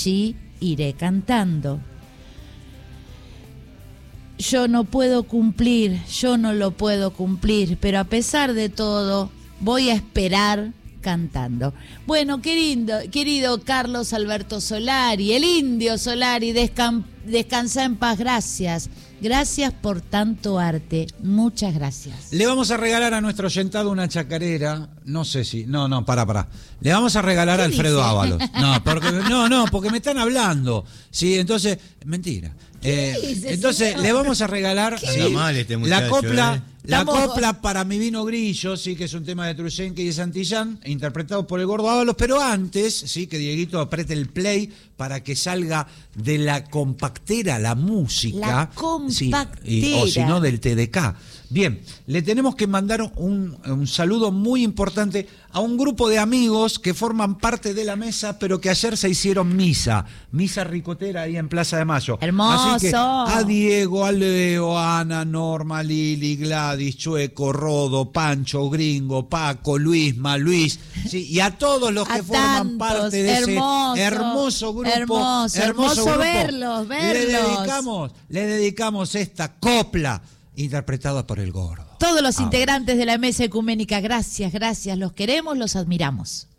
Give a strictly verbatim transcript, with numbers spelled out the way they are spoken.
allí iré cantando. Yo no puedo cumplir, yo no lo puedo cumplir, pero a pesar de todo, voy a esperar cantando. Bueno, querido, querido Carlos Alberto Solari, el indio Solari, descan, descansa en paz, gracias. Gracias por tanto arte, muchas gracias. Le vamos a regalar a nuestro oyentado una chacarera, no sé si, no, no, pará, pará. Le vamos a regalar a Alfredo dice? Ábalos. No, porque, no, no, porque me están hablando. Sí, entonces, mentira. Eh, dice, entonces, señor? Le vamos a regalar sí, mal este muchacho, la copla. Eh. La Estamos... copla para mi vino grillo, sí, que es un tema de Truyenque y de Santillán, interpretado por el Gordo Ábalos, pero antes, sí, que Dieguito apriete el play para que salga de la compactera la música. La compactera. Sí, y, o si no, del T D K. Bien, le tenemos que mandar un, un saludo muy importante a un grupo de amigos que forman parte de la mesa, pero que ayer se hicieron misa, misa ricotera ahí en Plaza de Mayo. Hermoso. Así que a Diego, a Leo, a Ana, Norma, Lili, Gladys, Chueco, Rodo, Pancho, Gringo, Paco, Luisma, Luis, sí, y a todos los que a forman tantos, parte de hermoso, ese hermoso grupo. Hermoso, hermoso, hermoso grupo. verlos, verlos. Le dedicamos, le dedicamos esta copla interpretada por el Gordo. Todos los ah, integrantes de la mesa ecuménica, gracias, gracias, los queremos, los admiramos.